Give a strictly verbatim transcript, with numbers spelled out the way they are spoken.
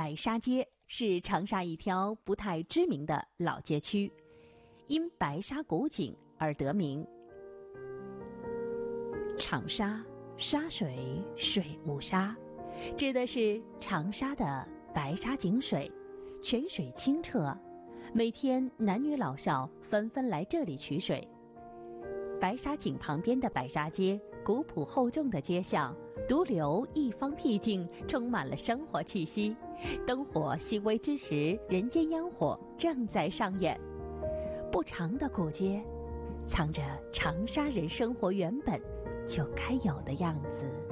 白沙街是长沙一条不太知名的老街区，因白沙古井而得名。长沙沙水水无沙，指的是长沙的白沙井水，泉水清澈，每天男女老少纷纷来这里取水。白沙井旁边的白沙街，古朴厚重的街巷，独留一方僻静，充满了生活气息。灯火细微之时，人间烟火正在上演。不长的古街，藏着长沙人生活原本就该有的样子。